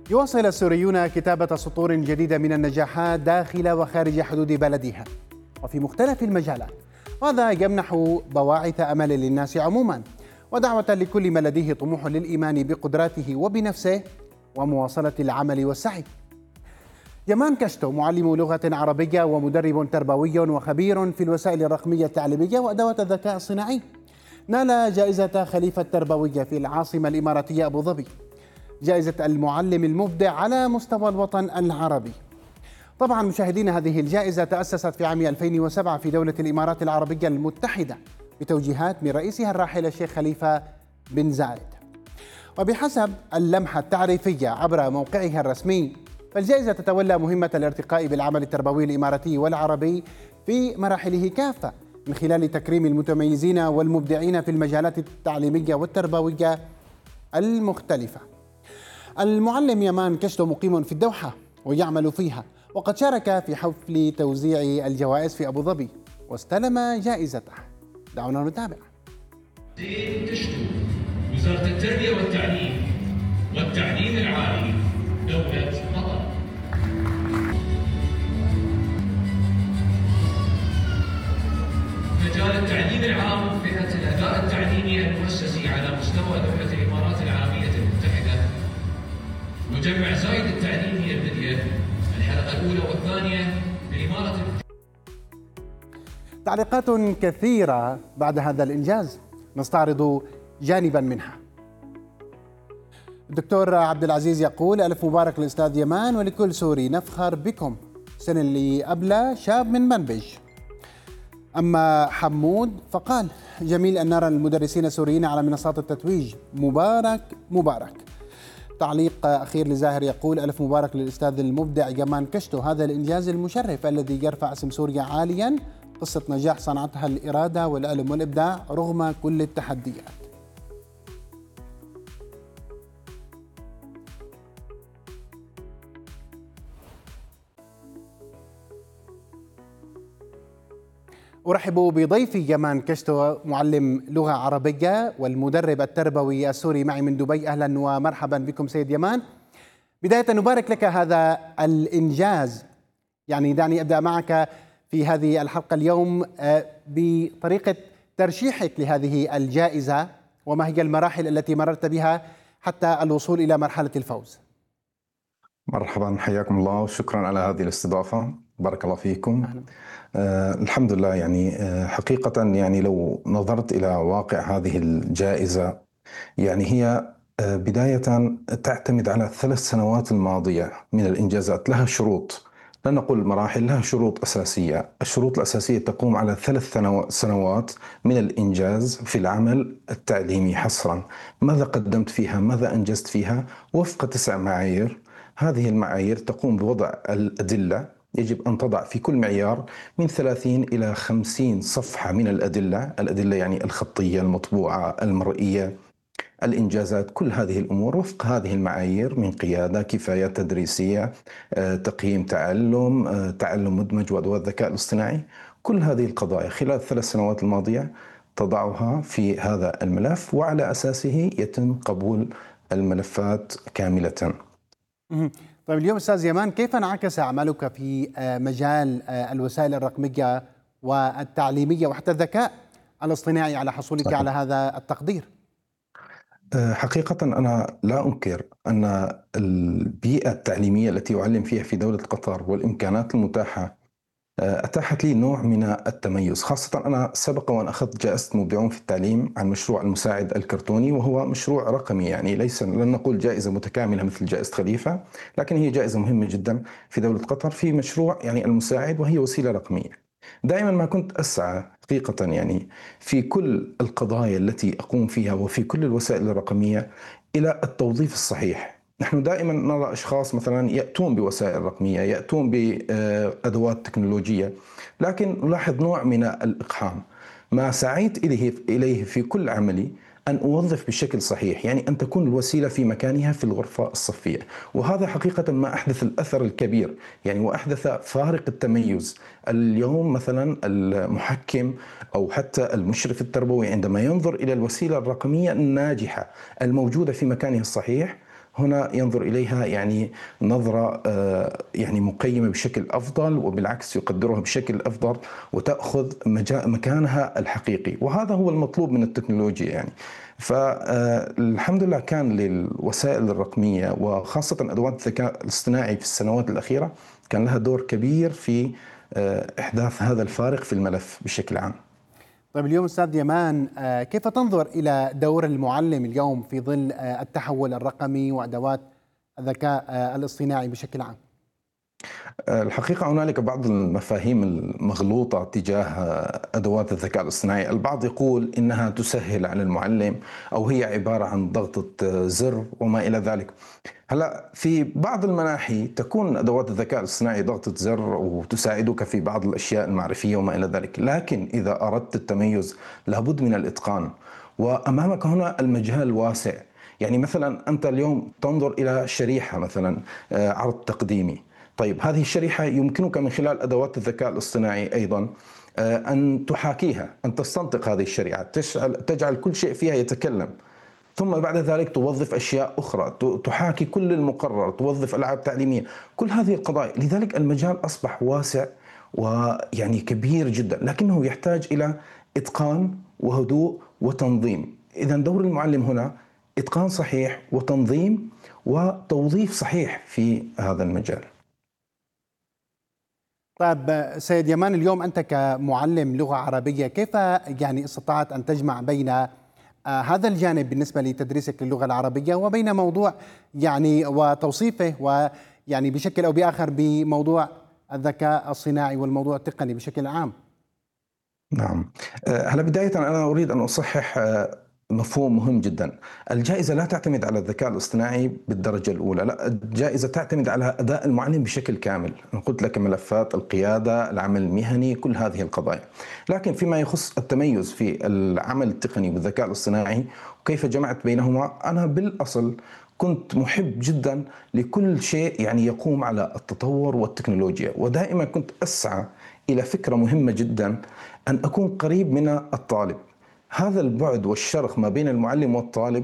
يواصل السوريون كتابة سطور جديدة من النجاحات داخل وخارج حدود بلدها وفي مختلف المجالات، وهذا يمنح بواعث أمل للناس عموما ودعوة لكل من لديه طموح للإيمان بقدراته وبنفسه ومواصلة العمل والسعي. يمان كشتو معلم لغة عربية ومدرب تربوي وخبير في الوسائل الرقمية التعليمية وأدوات الذكاء الصناعي نال جائزة خليفة التربوية في العاصمة الإماراتية أبو ظبي، جائزة المعلم المبدع على مستوى الوطن العربي. طبعا مشاهدين، هذه الجائزة تأسست في عام 2007 في دولة الإمارات العربية المتحدة بتوجيهات من رئيسها الراحل الشيخ خليفة بن زايد، وبحسب اللمحة التعريفية عبر موقعها الرسمي فالجائزة تتولى مهمة الارتقاء بالعمل التربوي الإماراتي والعربي في مراحله كافة من خلال تكريم المتميزين والمبدعين في المجالات التعليمية والتربوية المختلفة. المعلم يمان كشتو مقيم في الدوحة ويعمل فيها، وقد شارك في حفل توزيع الجوائز في أبو ظبي واستلم جائزته. دعونا نتابع. كشتو، وزارة التربية والتعليم العالي، دولة قطر. مجال التعليم العام، فئة الأداء التعليمي المؤسسي على مستوى دولة الإمارات العربية المتحدة، مجمع زايد التعليمي البدية، الحلقة الأولى والثانية بالإمارة المتحدة. تعليقات كثيرة بعد هذا الإنجاز، نستعرض جانبا منها. الدكتور عبد العزيز يقول: ألف مبارك للأستاذ يمان ولكل سوري، نفخر بكم. السنة اللي قبلها شاب من منبج. أما حمود فقال: جميل أن نرى المدرسين السوريين على منصات التتويج، مبارك مبارك. تعليق أخير لزاهر يقول: ألف مبارك للأستاذ المبدع يمان كشتو، هذا الإنجاز المشرف الذي يرفع اسم سوريا عاليا، قصة نجاح صنعتها الإرادة والعلم والإبداع رغم كل التحديات. أرحب بضيفي يمان كشتو، معلم لغة عربية والمدرب التربوي السوري، معي من دبي. أهلا ومرحبا بكم سيد يمان. بداية نبارك لك هذا الإنجاز. يعني دعني أبدأ معك في هذه الحلقة اليوم بطريقة ترشيحك لهذه الجائزة، وما هي المراحل التي مررت بها حتى الوصول إلى مرحلة الفوز؟ مرحبا، حياكم الله وشكرا على هذه الاستضافة، بارك الله فيكم. الحمد لله. يعني حقيقة يعني لو نظرت إلى واقع هذه الجائزة، يعني هي بداية تعتمد على 3 سنوات الماضية من الإنجازات. لها شروط، لا نقول مراحل، لها شروط أساسية. الشروط الأساسية تقوم على 3 سنوات من الإنجاز في العمل التعليمي حصرا. ماذا قدمت فيها؟ ماذا أنجزت فيها؟ وفق 9 معايير. هذه المعايير تقوم بوضع الأدلة، يجب أن تضع في كل معيار من 30 إلى 50 صفحة من الأدلة يعني الخطية، المطبوعة، المرئية، الإنجازات، كل هذه الأمور وفق هذه المعايير من قيادة، كفايات تدريسية، تقييم تعلم مدمج وأدوات الذكاء الاصطناعي. كل هذه القضايا خلال 3 سنوات الماضية تضعها في هذا الملف، وعلى أساسه يتم قبول الملفات كاملة. طيب اليوم أستاذ يمان، كيف انعكس عملك في مجال الوسائل الرقمية والتعليمية وحتى الذكاء الاصطناعي على حصولك صحيح. على هذا التقدير؟ حقيقة أنا لا أنكر أن البيئة التعليمية التي أعلم فيها في دولة قطر والإمكانات المتاحة أتاحت لي نوع من التميز. خاصة أنا سبق وأن أخذت جائزة مبدعون في التعليم عن مشروع المساعد الكرتوني، وهو مشروع رقمي، يعني لن نقول جائزة متكاملة مثل جائزة خليفة، لكن هي جائزة مهمة جدا في دولة قطر في مشروع يعني المساعد، وهي وسيلة رقمية. دائما ما كنت أسعى حقيقة يعني في كل القضايا التي أقوم فيها وفي كل الوسائل الرقمية إلى التوظيف الصحيح. نحن دائما نرى أشخاص مثلا يأتون بوسائل رقمية، يأتون بأدوات تكنولوجية، لكن نلاحظ نوع من الإقحام. ما سعيت إليه في كل عملي أن أوظف بشكل صحيح، يعني أن تكون الوسيلة في مكانها في الغرفة الصفية. وهذا حقيقة ما أحدث الأثر الكبير، يعني وأحدث فارق التميز. اليوم مثلا المحكم أو حتى المشرف التربوي عندما ينظر إلى الوسيلة الرقمية الناجحة الموجودة في مكانها الصحيح، هنا ينظر إليها يعني نظرة يعني مقيمة بشكل أفضل، وبالعكس يقدرها بشكل أفضل وتأخذ مكانها الحقيقي. وهذا هو المطلوب من التكنولوجيا يعني. فالحمد لله كان للوسائل الرقمية وخاصة أدوات الذكاء الاصطناعي في السنوات الأخيرة كان لها دور كبير في إحداث هذا الفارق في الملف بشكل عام. طيب اليوم أستاذ يمان، كيف تنظر إلى دور المعلم اليوم في ظل التحول الرقمي وأدوات الذكاء الاصطناعي بشكل عام؟ الحقيقة هنالك بعض المفاهيم المغلوطة تجاه أدوات الذكاء الاصطناعي. البعض يقول إنها تسهل على المعلم أو هي عبارة عن ضغطة زر وما إلى ذلك. هلا في بعض المناحي تكون أدوات الذكاء الاصطناعي ضغطة زر وتساعدك في بعض الأشياء المعرفية وما إلى ذلك، لكن إذا أردت التميز لابد من الإتقان، وأمامك هنا المجال واسع. يعني مثلا أنت اليوم تنظر إلى شريحة مثلا عرض تقديمي، طيب هذه الشريحة يمكنك من خلال أدوات الذكاء الاصطناعي أيضا أن تحاكيها، أن تستنطق هذه الشريحة، تجعل كل شيء فيها يتكلم، ثم بعد ذلك توظف أشياء أخرى، تحاكي كل المقرر، توظف ألعاب تعليمية، كل هذه القضايا. لذلك المجال أصبح واسع ويعني كبير جدا، لكنه يحتاج إلى إتقان وهدوء وتنظيم. إذا دور المعلم هنا إتقان صحيح وتنظيم وتوظيف صحيح في هذا المجال. طيب سيد يمان، اليوم أنت كمعلم لغة عربية كيف يعني استطعت أن تجمع بين هذا الجانب بالنسبة لتدريسك للغة العربية وبين موضوع يعني وتوصيفه ويعني بشكل أو بآخر بموضوع الذكاء الصناعي والموضوع التقني بشكل عام؟ نعم. هلا بداية أنا أريد أن أصحح مفهوم مهم جدا. الجائزة لا تعتمد على الذكاء الاصطناعي بالدرجة الأولى، لا، الجائزة تعتمد على أداء المعلم بشكل كامل. أنا قلت لك ملفات القيادة، العمل المهني، كل هذه القضايا. لكن فيما يخص التميز في العمل التقني والذكاء الاصطناعي وكيف جمعت بينهما، أنا بالأصل كنت محب جدا لكل شيء يعني يقوم على التطور والتكنولوجيا، ودائما كنت أسعى إلى فكرة مهمة جدا، أن أكون قريب من الطالب. هذا البعد والشرخ ما بين المعلم والطالب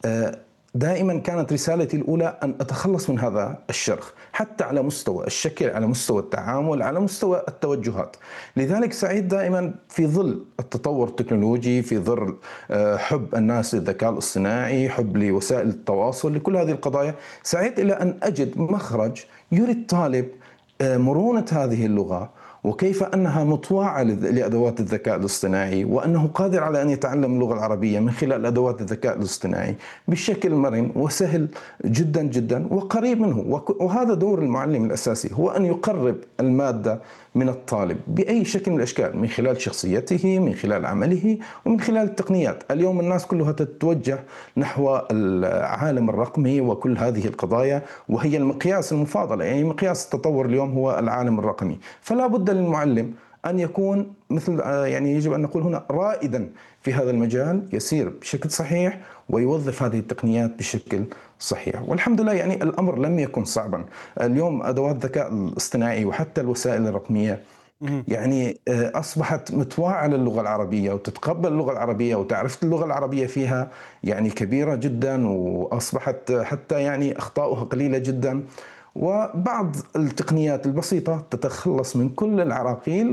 دائما كانت رسالتي الأولى أن أتخلص من هذا الشرخ، حتى على مستوى الشكل، على مستوى التعامل، على مستوى التوجهات. لذلك سعيد دائما في ظل التطور التكنولوجي، في ظل حب الناس للذكاء الاصطناعي، حب لوسائل التواصل، لكل هذه القضايا، سعيد إلى أن أجد مخرج يري الطالب مرونة هذه اللغة وكيف أنها مطوعة لأدوات الذكاء الاصطناعي، وأنه قادر على أن يتعلم اللغة العربية من خلال أدوات الذكاء الاصطناعي بشكل مرن وسهل جدا جدا وقريب منه. وهذا دور المعلم الأساسي، هو أن يقرب المادة من الطالب بأي شكل من الأشكال، من خلال شخصيته، من خلال عمله، ومن خلال التقنيات. اليوم الناس كلها تتوجه نحو العالم الرقمي وكل هذه القضايا، وهي المقياس المفاضل، يعني مقياس التطور اليوم هو العالم الرقمي. فلا بد للمعلم أن يكون مثل يعني يجب أن نقول هنا رائدا في هذا المجال، يسير بشكل صحيح ويوظف هذه التقنيات بشكل صحيح. والحمد لله يعني الأمر لم يكن صعبا. اليوم أدوات الذكاء الاصطناعي وحتى الوسائل الرقمية يعني أصبحت متواعدة للغة العربية وتتقبل اللغة العربية، وتعرف اللغة العربية فيها يعني كبيرة جدا، وأصبحت حتى يعني أخطاؤها قليلة جدا، وبعض التقنيات البسيطة تتخلص من كل العراقيل.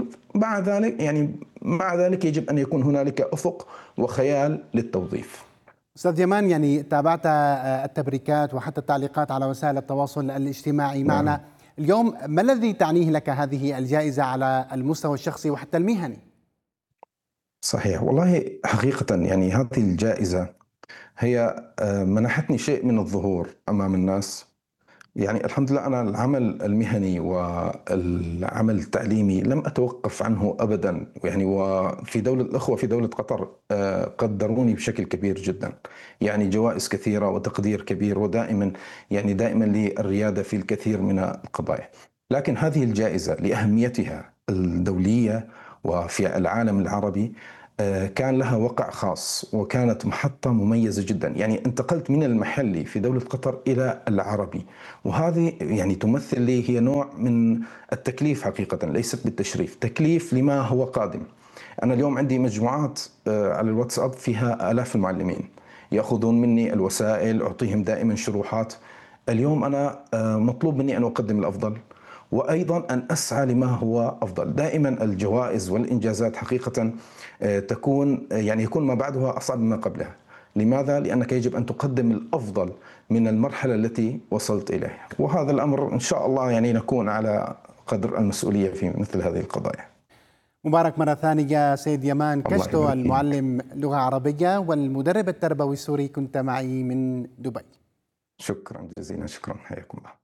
مع ذلك يجب أن يكون هنالك أفق وخيال للتوظيف. أستاذ يمان، يعني تابعت التبريكات وحتى التعليقات على وسائل التواصل الاجتماعي معنا اليوم، ما الذي تعنيه لك هذه الجائزة على المستوى الشخصي وحتى المهني؟ صحيح، والله حقيقة يعني هذه الجائزة هي منحتني شيء من الظهور أمام الناس. يعني الحمد لله أنا العمل المهني والعمل التعليمي لم أتوقف عنه أبدا، يعني وفي دولة الأخوة في دولة قطر قدروني بشكل كبير جدا، يعني جوائز كثيرة وتقدير كبير، ودائما يعني دائما لي الريادة في الكثير من القضايا. لكن هذه الجائزة لأهميتها الدولية وفي العالم العربي كان لها وقع خاص، وكانت محطة مميزة جدا. يعني انتقلت من المحلي في دولة قطر إلى العربي، وهذه يعني تمثل لي هي نوع من التكليف حقيقة، ليست بالتشريف، تكليف لما هو قادم. أنا اليوم عندي مجموعات على الواتساب فيها آلاف المعلمين، يأخذون مني الوسائل، أعطيهم دائما شروحات. اليوم أنا مطلوب مني أن أقدم الأفضل، وأيضا أن أسعى لما هو أفضل. دائما الجوائز والإنجازات حقيقة تكون يعني يكون ما بعدها أصعب مما قبلها. لماذا؟ لأنك يجب أن تقدم الأفضل من المرحلة التي وصلت إليها، وهذا الأمر إن شاء الله يعني نكون على قدر المسؤولية في مثل هذه القضايا. مبارك مرة ثانية سيد يمان كشتو، المعلم لغة عربية والمدرب التربوي السوري، كنت معي من دبي. شكرا جزيلا، شكرا، حياكم الله.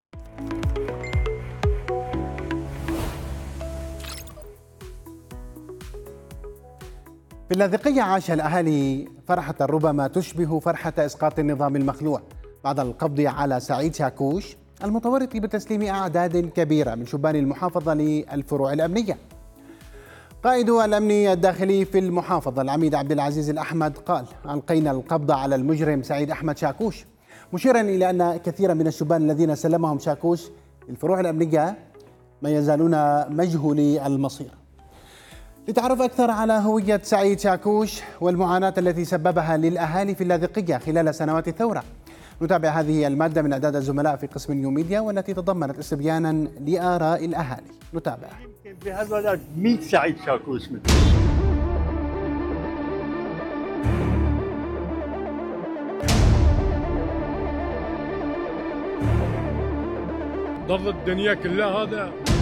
في اللاذقية عاش الأهالي فرحة ربما تشبه فرحة إسقاط النظام المخلوع بعد القبض على سعيد شاكوش المتورط بتسليم أعداد كبيرة من شبان المحافظة للفروع الأمنية. قائد الأمن الداخلي في المحافظة العميد عبد العزيز الأحمد قال: ألقينا القبض على المجرم سعيد أحمد شاكوش، مشيرا إلى أن كثيرا من الشبان الذين سلمهم شاكوش الفروع الأمنية ما يزالون مجهولي المصير. لتعرف أكثر على هوية سعيد شاكوش والمعاناة التي سببها للأهالي في اللاذقية خلال سنوات الثورة، نتابع هذه المادة من إعداد الزملاء في قسم نيو ميديا، والتي تضمنت استبيانا لآراء الأهالي. نتابع. يمكن بهالبلد 100 سعيد شاكوش مثل ضل الدنيا كلها هذا